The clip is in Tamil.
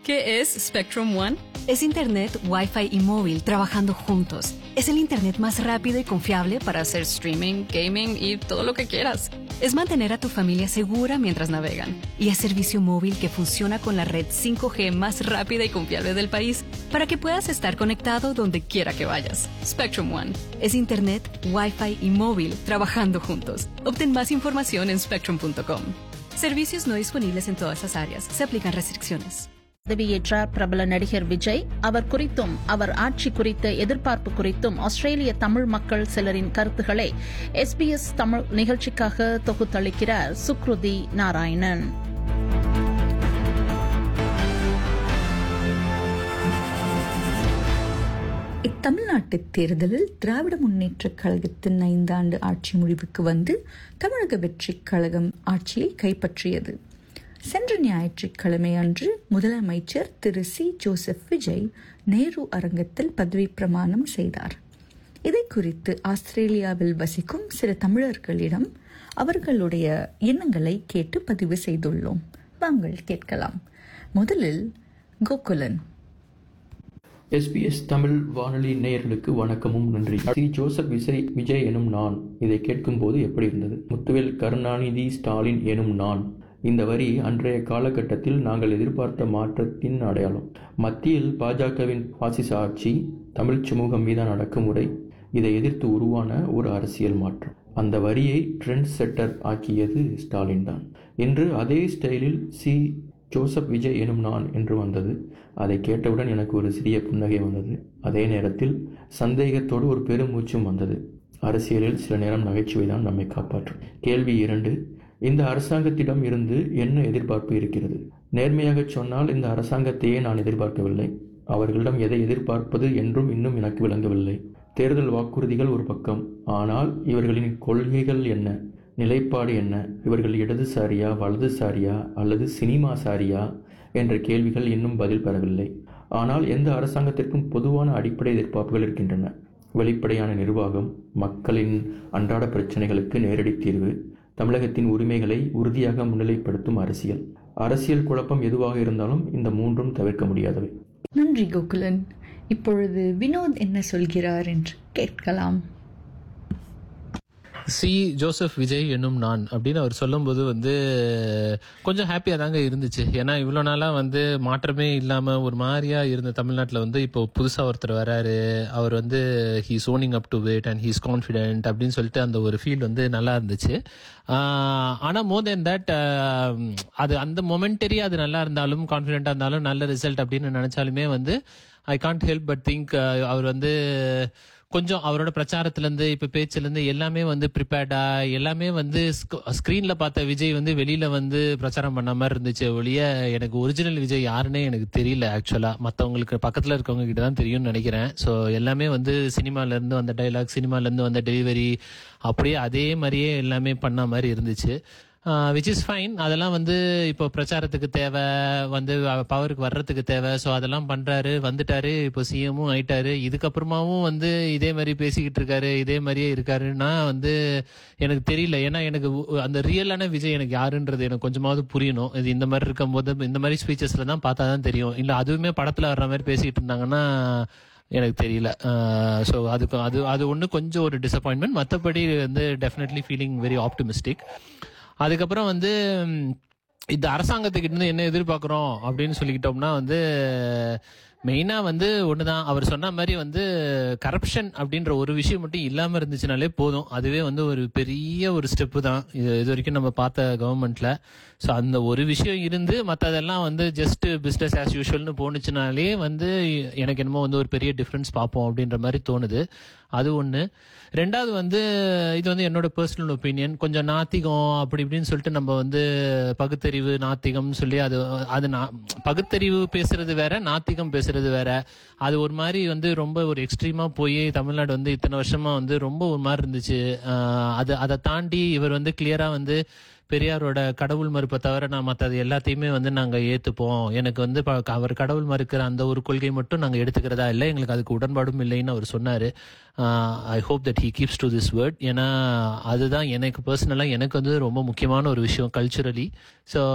¿Qué es Spectrum One? Es Internet, Wi-Fi y móvil trabajando juntos. Es el Internet más rápido y confiable Para hacer streaming, gaming y todo lo que quieras. Es mantener a tu familia segura mientras navegan. Y es servicio móvil que funciona con la red 5G más rápida y confiable del país para que puedas estar conectado donde quiera que vayas. Spectrum One. Es Internet, Wi-Fi y móvil trabajando juntos. Obtén más información en spectrum.com. Servicios no disponibles en todas las áreas. Se aplican restricciones. பதவியேற்றார் பிரபல நடிகர் விஜய். அவர் குறித்தும் அவர் ஆட்சி குறித்த எதிர்பார்ப்பு குறித்தும் ஆஸ்திரேலிய தமிழ் மக்கள் சிலரின் கருத்துக்களை SBS தமிழ் நிகழ்ச்சிக்காக தொகுத்தளிக்கிறார் சுக்ருதி நாராயணன். இத்தமிழ்நாட்டு தேர்தலில் திராவிட முன்னேற்றக் கழகத்தின் 5 ஆண்டு ஆட்சி முடிவுக்கு வந்து தமிழக வெற்றிக் கழகம் ஆட்சியை கைப்பற்றியது. சென்ற ஞாயிற்றுக்கிழமை அன்று முதலமைச்சர் திரு சி ஜோசப் விஜய் நேரு அரங்கத்தில் பதவி பிரமாணம் செய்தார். இதை குறித்து ஆஸ்திரேலியாவில் வசிக்கும் சில தமிழர்களிடம் அவர்களுடைய எண்ணங்களை கேட்டு பதிவு செய்துள்ளோம். வாங்கள் கேட்கலாம். முதலில் கோகுலன். SBS தமிழ் வானொலி நேயர்களுக்கு வணக்கமும் நன்றி. சி ஜோசப் விஜய் எனும் நான் இதை கேட்கும்போது எப்படி இருந்தது? முத்துவேல் கருணாநிதி ஸ்டாலின் எனும் நான். இந்த வரி அன்றைய காலகட்டத்தில் நாங்கள் எதிர்பார்த்த மாற்றத்தின் அடையாளம். மத்தியில் பாஜகவின் பாசிச ஆட்சி, தமிழ் சமூகம் மீதான அடக்குமுறை, இதை எதிர்த்து உருவான ஒரு அரசியல் மாற்றம். அந்த வரியை ட்ரெண்ட் செட்டர் ஆக்கியது ஸ்டாலின் தான். இன்று அதே ஸ்டைலில் சி ஜோசப் விஜய் எனும் நான் என்று வந்தது. அதை கேட்டவுடன் எனக்கு ஒரு சிறிய புன்னகை வந்தது. அதே நேரத்தில் சந்தேகத்தோடு ஒரு பெருமூச்சும் வந்தது. அரசியலில் சில நேரம் நகைச்சுவை தான் நம்மை காப்பாற்றும். கேள்வி 2. இந்த அரசாங்கத்திடம் இருந்து என்ன எதிர்பார்ப்பு இருக்கிறது? நேர்மையாக சொன்னால் இந்த அரசாங்கத்தையே நான் எதிர்பார்க்கவில்லை. அவர்களிடம் எதை எதிர்பார்ப்பது என்றும் இன்னும் எனக்கு விளங்கவில்லை. தேர்தல் வாக்குறுதிகள் ஒரு பக்கம், ஆனால் இவர்களின் கொள்கைகள் என்ன, நிலைப்பாடு என்ன? இவர்கள் இடதுசாரியா, வலதுசாரியா அல்லது சினிமா சாரியா என்ற கேள்விகள் இன்னும் பதில் பெறவில்லை. ஆனால் எந்த அரசாங்கத்திற்கும் பொதுவான அடிப்படை எதிர்பார்ப்புகள் இருக்கின்றன. வெளிப்படையான நிர்வாகம், மக்களின் அன்றாட பிரச்சனைகளுக்கு நேரடி தீர்வு, தமிழகத்தின் உரிமைகளை உறுதியாக முன்னிலைப்படுத்தும் அரசியல் குழப்பம் எதுவாக இருந்தாலும் இந்த மூன்றும் தவிர்க்க முடியாதவை. நன்றி கோகுலன். இப்பொழுது வினோத் என்ன சொல்கிறார் என்று கேட்கலாம். சி ஜோசப் விஜய் என்னும் நான் அப்படின்னு அவர் சொல்லும்போது கொஞ்சம் ஹாப்பியாக தாங்க இருந்துச்சு. ஏன்னா இவ்வளோ நாளாக மாற்றமே இல்லாமல் ஒரு மாதிரியா இருந்த தமிழ்நாட்டில் இப்போ புதுசாக ஒருத்தர் வராரு. அவர் he's owning up to it and he's confident அப்படின்னு சொல்லிட்டு அந்த ஒரு ஃபீல் நல்லா இருந்துச்சு. ஆனால் மோர் தென் தட் அது அந்த மொமெண்டரி அது நல்லா இருந்தாலும் கான்ஃபிடென்ட்டாக இருந்தாலும் நல்ல ரிசல்ட் அப்படின்னு நினச்சாலுமே I can't help but think அவர் கொஞ்சம் அவரோட பிரச்சாரத்திலேருந்து இப்போ பேச்சிலேருந்து எல்லாமே ப்ரிப்பேர்டா எல்லாமே ஸ்க்ரீனில் பார்த்த விஜய் வெளியில் பிரச்சாரம் பண்ண மாதிரி இருந்துச்சு ஒழிய எனக்கு ஒரிஜினல் விஜய் யாருன்னே எனக்கு தெரியல. ஆக்சுவலாக மற்றவங்களுக்கு பக்கத்தில் இருக்கவங்க கிட்ட தான் தெரியும்னு நினைக்கிறேன். ஸோ எல்லாமே சினிமாலேருந்து வந்த டைலாக், சினிமாலேருந்து வந்த டெலிவரி அப்படியே அதே மாதிரியே எல்லாமே பண்ண மாதிரி இருந்துச்சு. Which is fine. அதெல்லாம் இப்போ பிரச்சாரத்துக்கு தேவை, பவருக்கு வர்றதுக்கு தேவை. ஸோ அதெல்லாம் பண்றாரு, வந்துட்டாரு, இப்போ சிஎம்மும் ஆயிட்டாரு. இதுக்கப்புறமாவும் இதே மாதிரி பேசிக்கிட்டு இருக்காரு, இதே மாதிரியே இருக்காருன்னா எனக்கு தெரியல. ஏன்னா எனக்கு அந்த ரியலான விஜய் எனக்கு யாருன்றது எனக்கு கொஞ்சமாவது புரியணும். இது இந்த மாதிரி இருக்கும்போது இந்த மாதிரி ஸ்பீச்சஸ்ல தான் பார்த்தா தான் தெரியும். இல்லை அதுவுமே படத்துல வர்ற மாதிரி பேசிக்கிட்டு இருந்தாங்கன்னா எனக்கு தெரியல. ஸோ அது ஒன்று கொஞ்சம் ஒரு டிசப்பாயின்மெண்ட். மற்றபடி டெஃபினெட்லி ஃபீலிங் வெரி ஆப்டிமிஸ்டிக். அதுக்கப்புறம் இந்த அரசாங்கத்துக்கிட்ட இருந்து என்ன எதிர்பார்க்குறோம் அப்படின்னு சொல்லிக்கிட்டோம்னா மெயினா ஒண்ணுதான் அவர் சொன்ன மாதிரி கரப்ஷன் அப்படின்ற ஒரு விஷயம் மட்டும் இல்லாம இருந்துச்சுனாலே போதும். அதுவே ஒரு பெரிய ஒரு ஸ்டெப்பு தான் இது வரைக்கும் நம்ம பார்த்த கவர்மெண்ட்ல. ஸோ அந்த ஒரு விஷயம் இருந்து மற்றதெல்லாம் ஜஸ்ட் பிஸ்னஸ் ஆஸ் யூஷுவல்னு போனுச்சுனாலே எனக்கு என்னமோ ஒரு பெரிய டிஃப்ரென்ஸ் பார்ப்போம் அப்படின்ற மாதிரி தோணுது. அது ஒன்று. ரெண்டாவது இது என்னோட பர்சனல் ஒப்பீனியன். கொஞ்சம் நாத்திகம் அப்படி இப்படின்னு சொல்லிட்டு நம்ம பகுத்தறிவு நாத்திகம் சொல்லி அது பகுத்தறிவு பேசுறது வேற, நாத்திகம் பேசுறது வேற. அது ஒரு மாதிரி ரொம்ப ஒரு எக்ஸ்ட்ரீமா போய் தமிழ்நாடு இத்தனை வருஷமா ரொம்ப ஒரு மாதிரி இருந்துச்சு. அதை தாண்டி இவர் கிளியரா பெரியாரோட கடவுள் மறுப்பை தவிர நான் மற்றது எல்லாத்தையுமே நாங்க ஏத்துப்போம். எனக்கு அவர் கடவுள் மறுக்கிற அந்த ஒரு கொள்கை மட்டும் நாங்க எடுத்துக்கிறதா இல்லை, எங்களுக்கு அதுக்கு உடன்பாடும் இல்லைன்னு அவர் சொன்னாரு. I hope that he keeps to this word. ஏன்னா அதுதான் எனக்கு பர்சனலா எனக்கு ரொம்ப முக்கியமான ஒரு விஷயம் கல்ச்சுரலி. ஸோ